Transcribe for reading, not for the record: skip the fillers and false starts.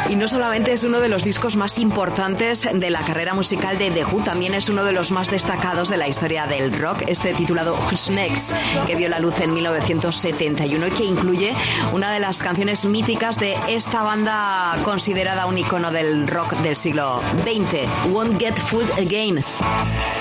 Y no solamente es uno de los discos más importantes de la carrera musical de The Who, también es uno de los más destacados de la historia del rock, este titulado Who's Next, que vio la luz en 1971 y que incluye una de las canciones míticas de esta banda considerada un icono del rock del siglo XX, Won't Get Fooled Again.